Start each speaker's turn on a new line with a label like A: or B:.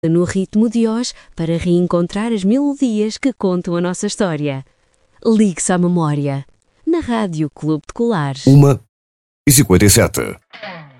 A: no ritmo de Oz para reencontrar as melodias que contam a nossa história. Ligue-se à memória. Na Rádio Clube de Colares.
B: 1h57.